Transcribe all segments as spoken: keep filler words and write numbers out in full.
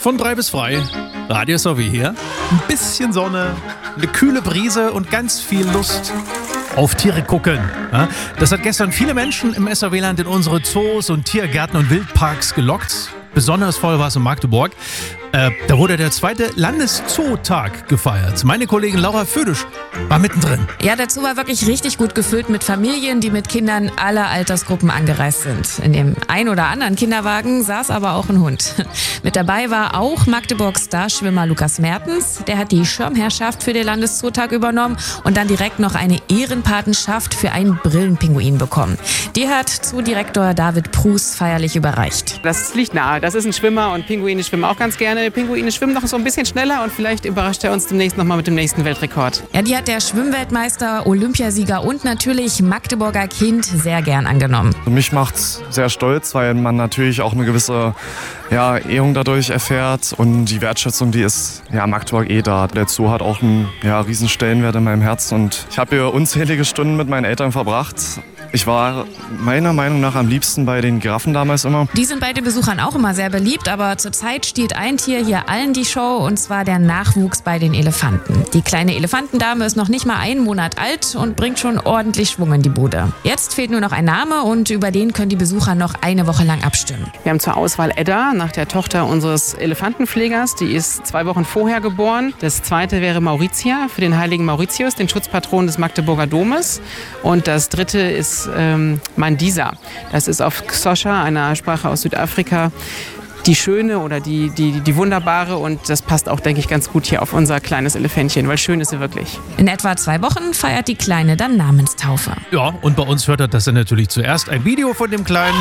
Von drei bis frei. Radio S R W hier. Ein bisschen Sonne, eine kühle Brise und ganz viel Lust auf Tiere gucken. Ja, das hat gestern viele Menschen im S R W-Land in unsere Zoos und Tiergärten und Wildparks gelockt. Besonders voll war es in Magdeburg. Äh, da wurde der zweite Landeszootag gefeiert. Meine Kollegin Laura Födisch war mittendrin. Ja, der Zoo war wirklich richtig gut gefüllt mit Familien, die mit Kindern aller Altersgruppen angereist sind. In dem ein oder anderen Kinderwagen saß aber auch ein Hund. Mit dabei war auch Magdeburgs Starschwimmer Lukas Mertens. Der hat die Schirmherrschaft für den Landeszootag übernommen und dann direkt noch eine Ehrenpatenschaft für einen Brillenpinguin bekommen. Die hat Zoodirektor David Prus feierlich überreicht. Das liegt nahe. Das ist ein Schwimmer und Pinguine schwimmen auch ganz gerne. Pinguine schwimmen noch so ein bisschen schneller und vielleicht überrascht er uns demnächst nochmal mit dem nächsten Weltrekord. Ja, die hat der Schwimmweltmeister, Olympiasieger und natürlich Magdeburger Kind sehr gern angenommen. Mich macht's sehr stolz, weil man natürlich auch eine gewisse ja, Ehrung dadurch erfährt und die Wertschätzung, die ist ja Magdeburg eh da. Der Zoo hat auch einen ja, riesen Stellenwert in meinem Herzen und ich habe hier unzählige Stunden mit meinen Eltern verbracht. Ich war meiner Meinung nach am liebsten bei den Giraffen damals immer. Die sind bei den Besuchern auch immer sehr beliebt, aber zurzeit stiehlt ein Tier hier allen die Show und zwar der Nachwuchs bei den Elefanten. Die kleine Elefantendame ist noch nicht mal einen Monat alt und bringt schon ordentlich Schwung in die Bude. Jetzt fehlt nur noch ein Name und über den können die Besucher noch eine Woche lang abstimmen. Wir haben zur Auswahl Edda, nach der Tochter unseres Elefantenpflegers. Die ist zwei Wochen vorher geboren. Das zweite wäre Mauritia für den heiligen Mauritius, den Schutzpatron des Magdeburger Domes. Und das dritte ist ähm, Mandisa. Das ist auf Xhosa, einer Sprache aus Südafrika, die schöne oder die, die, die wunderbare und das passt auch, denke ich, ganz gut hier auf unser kleines Elefantchen, weil schön ist sie wirklich. In etwa zwei Wochen feiert die Kleine dann Namenstaufe. Ja, und bei uns hört er das dann natürlich zuerst. Ein Video von dem Kleinen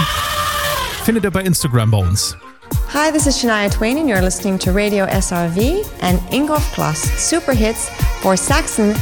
findet ihr bei Instagram bei uns. Hi, this is Shania Twain and you're listening to Radio S R W and Ingolf Kloss Super Hits for Saxon